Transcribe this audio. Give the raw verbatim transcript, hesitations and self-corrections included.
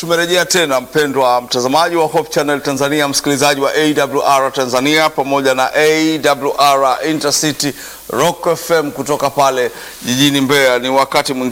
Tumerejea tena mpendwa mtazamaji wa Hope Channel Tanzania, msikilizaji wa A W R Tanzania pamoja na A W R Intercity Rock F M kutoka pale jijini Mbeya. Ni wakati mwingine